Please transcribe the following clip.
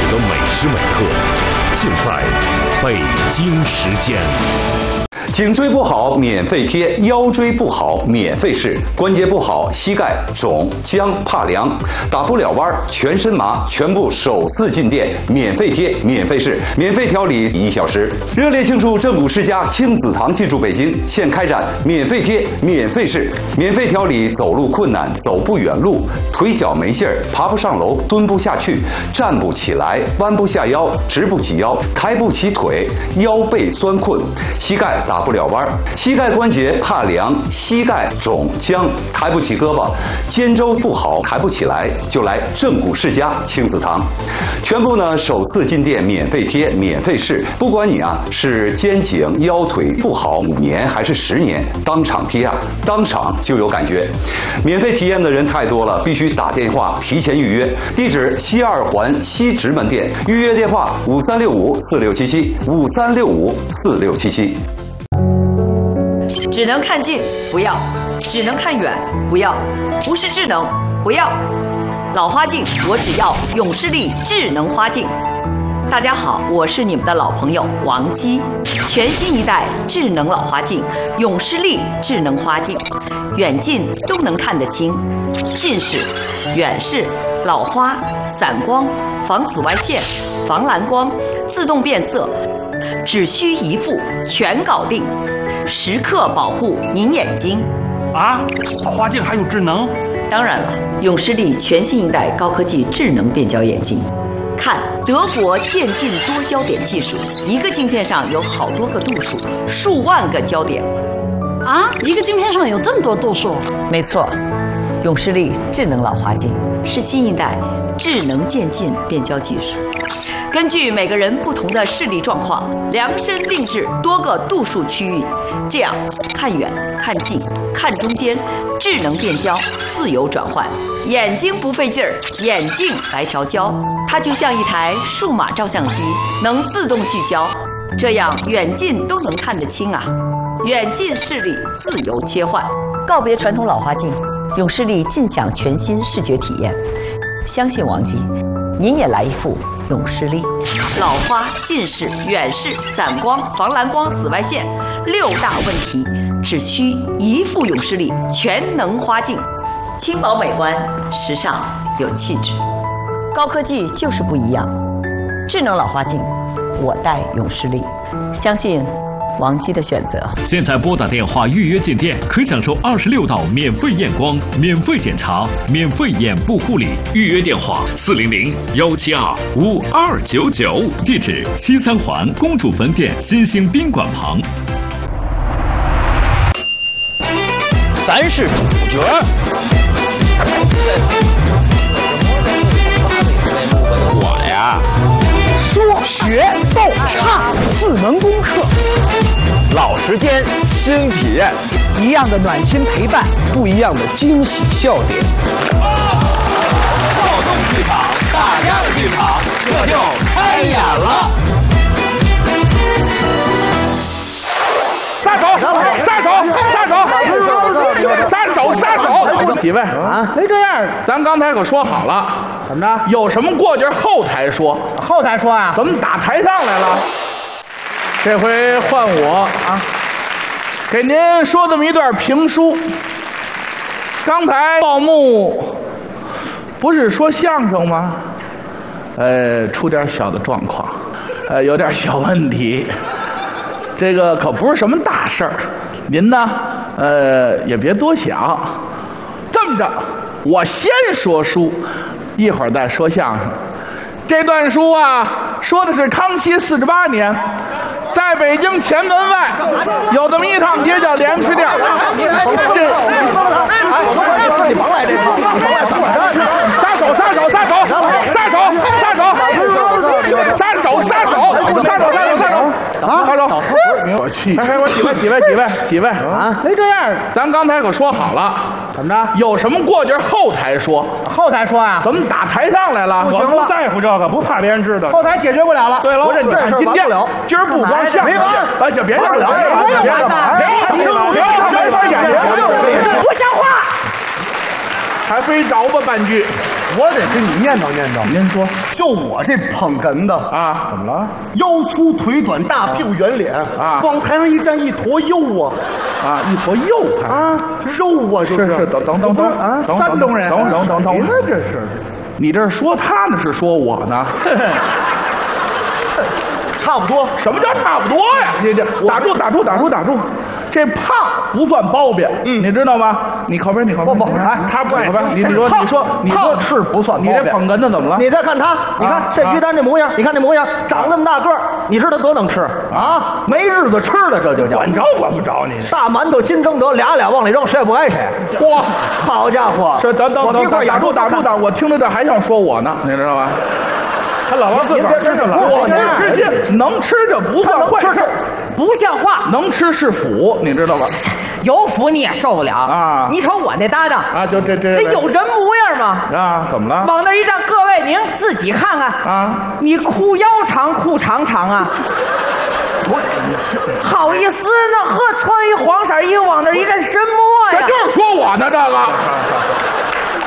的每时每刻，尽在北京时间。 颈椎不好免费贴，腰椎不好免费试，关节不好膝盖肿僵怕凉，打不了弯全身麻，全部首次进店免费贴免费试，免费调理1小时。热烈庆祝正骨世家亲子堂进驻北京，现开展免费贴免费试，免费调理走路困难、走不远路、腿脚没劲儿、爬不上楼、蹲不下去、站不起来、弯不下腰、直不起腰、抬不起腿、腰背酸困、膝盖打不了弯，膝盖关节怕凉，膝盖肿僵，抬不起胳膊，肩周不好抬不起来，就来正骨世家亲子堂。全部呢首次进店免费贴免费试，不管你是肩颈腰腿不好5年还是10年，当场贴当场就有感觉。免费体验的人太多了，必须打电话提前预约。地址西2环西直门店，预约电话5365467753654677。 只能看近不要，只能看远不要，不是智能不要。老花镜我只要永视力智能花镜。大家好，我是你们的老朋友王姬。全新一代智能老花镜永视力智能花镜，远近都能看得清，近视、远视、老花、散光、防紫外线、防蓝光、自动变色，只需一副全搞定，时刻保护您眼睛。 啊，老花镜还有智能？ 当然了，永视力全新一代高科技智能变焦眼镜。看德国渐进多焦点技术，一个镜片上有好多个度数，数万个焦点。 啊，一个镜片上有这么多度数？ 没错，永视力智能老花镜是新一代智能渐进变焦技术，根据每个人不同的视力状况，量身定制多个度数区域，这样看远、看近、看中间，智能变焦，自由转换，眼睛不费劲儿，眼镜来调焦。它就像一台数码照相机，能自动聚焦，这样远近都能看得清啊！远近视力自由切换，告别传统老花镜，永视力尽享全新视觉体验。相信王姬，您也来一副永视力。老花、近视、远视、散光、防蓝光、紫外线6大问题，只需一副永视力全能花镜，轻薄美观，时尚有气质。高科技就是不一样，智能老花镜，我戴永视力，相信王姬的选择。 现在拨打电话预约进店，可享受26道免费验光、免费检查、免费眼部护理。预约电话400-172-5299，地址西3环公主坟店新兴宾馆旁。 咱是主角。我呀，说学逗唱4门功课，老时间新体验，一样的暖心陪伴，不一样的惊喜笑点。少动剧场，大家的剧场，这就开演了。 撒手！撒手！撒手！撒手！撒手！几位啊，没这样，咱刚才可说好了，怎么着？有什么过节后台说，后台说啊？怎么打台上来了？这回换我啊，给您说这么一段评书。刚才报幕不是说相声吗？出点小的状况，有点小问题。这个可不是什么大事儿，您呢，也别多想。这么着，我先说书，一会儿再说相声。这段书啊，说的是康熙48年，在北京前门外有这么一趟街叫莲池店。 你甭来这个， 撒手！撒手！撒手！撒手！撒手！撒手！撒手！啊！撒手！我去！哎，我几位啊？没这样，咱刚才可说好了，怎么着？有什么过节后台说，后台说啊？怎么打台上来了？ 我不在乎这个，不怕别人知道。 后台解决不了了。对了，不是你看今天今儿不光相声，哎，就别这么聊，别不像话，还非找吧半句。 我得跟你念叨念叨。 您说， 就我这捧哏的啊，怎么了？ 腰粗腿短，大屁股圆脸啊， 往台上一站，一坨肉啊！ 啊，一坨肉啊，肉啊，就是等啊， 等山东人， 等， 你那这是， 你这是说他呢，是说我呢？ 差不多。 什么叫差不多呀？你这打住！这胖不算包贬，你知道吗？你靠边， 不，哎， 他不靠边，你说胖是不算包贬。 你这捧哏的怎么了？ 你再看他，你看这于丹这模样，你看这模样，长那么大个儿，你知道多能吃啊？没日子吃了，这就叫管不着你。 大馒头新蒸得，俩往里扔，谁也不挨谁。 嚯， 好家伙！ 这等，打住！我听着这还想说我呢，你知道吧？他老往自个儿吃去了，我能吃，能吃这不算坏事， 不像话。 能吃是福，你知道吧？ 有福你也受不了啊！ 你瞅我那搭档啊，就这有人模样吗？ 啊，怎么了？ 往那一站，各位您自己看看啊！ 你裤腰长，裤长啊！好意思呢？穿一黄色衣服往那一站，什么呀？ 这就是说我呢，这个